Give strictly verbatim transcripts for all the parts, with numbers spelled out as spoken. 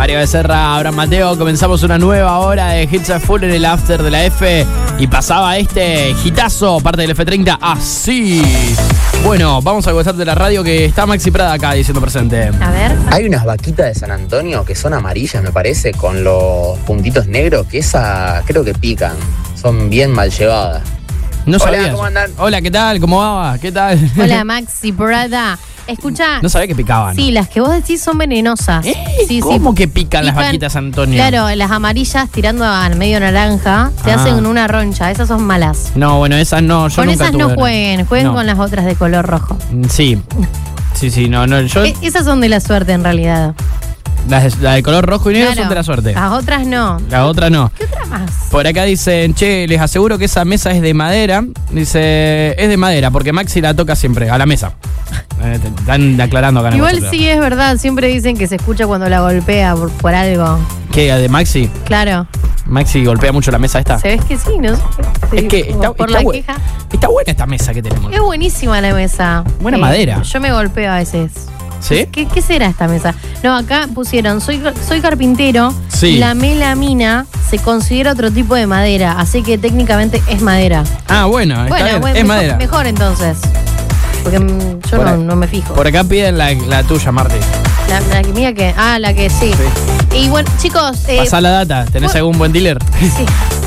Mario Becerra, Abraham Mateo. Comenzamos una nueva hora de Hits at Full en el after de la F. Y pasaba este hitazo, parte del F treinta, así. Bueno, vamos al WhatsApp de la radio que está Maxi Prada acá diciendo presente. A ver. Hay unas vaquitas de San Antonio que son amarillas, me parece, con los puntitos negros, que esa creo que pican. Son bien mal llevadas. No Hola, sabía. ¿cómo andan? Hola, ¿qué tal? ¿Cómo va? ¿Qué tal? Hola, Maxi Prada. Escucha. No sabía que picaban. Sí, las que vos decís son venenosas. ¿Eh? Sí, ¿Cómo sí. que pican, las Pican, vaquitas, Antonio? Claro, las amarillas tirando al medio naranja te Ah. hacen una roncha. Esas son malas. No, bueno, esas no. Yo con nunca esas tuve no una. jueguen, jueguen No. con las otras de color rojo. Sí. Sí, sí, no, no. Yo, E- esas son de la suerte en realidad. las, las de color rojo y negro Claro. son de la suerte. Las otras no. La otra no. ¿Qué otra más? Por acá dicen, che, les aseguro que esa mesa es de madera. Dice, es de madera porque Maxi la toca siempre, a la mesa. Eh, te están aclarando acá en el Igual WhatsApp. sí es verdad, siempre dicen que se escucha cuando la golpea por, por algo. ¿Qué? ¿De Maxi? Claro. ¿Maxi golpea mucho la mesa esta? ¿Se ves que sí? No sé. Sí, Es que está, por está la bu- queja. está buena esta mesa que tenemos. Es buenísima la mesa. Buena Eh, madera. Yo me golpeo a veces. ¿Sí? ¿Qué, qué será esta mesa? No, acá pusieron, soy, soy carpintero. Sí. La melamina se considera otro tipo de madera, así que técnicamente es madera. Ah, bueno, está bueno, bien. bueno, es mejor, madera. mejor entonces. Porque mm, yo Por no, ahí. no me fijo. Por acá piden la, la tuya, Marti. La, la que mía que. Ah, la que sí. Y bueno, chicos. Eh, Pasá la data. ¿Tenés vos- algún buen dealer? sí.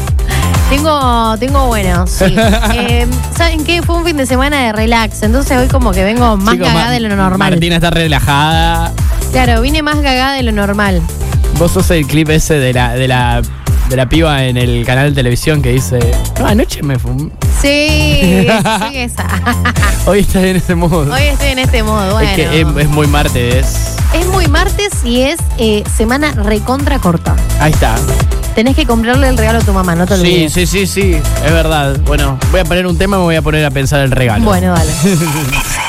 Tengo, tengo buenos, sí. Eh, ¿Saben qué? Fue un fin de semana de relax, entonces hoy como que vengo más Chicos, cagada Ma- de lo normal. Martina está relajada. Claro, vine más cagada de lo normal. Vos sos el clip ese de la, de la, de la piba en el canal de televisión que dice, no, anoche me fumé. Sí, sí, esa. Hoy estás en ese modo. Hoy estoy en este modo, bueno. Es que es, es muy martes. Es muy martes y es eh, semana recontra corta. Ahí está. Tenés que comprarle el regalo a tu mamá, no te Sí, olvides. sí, sí, sí. Es verdad. Bueno, voy a poner un tema y me voy a poner a pensar el regalo. Bueno, dale.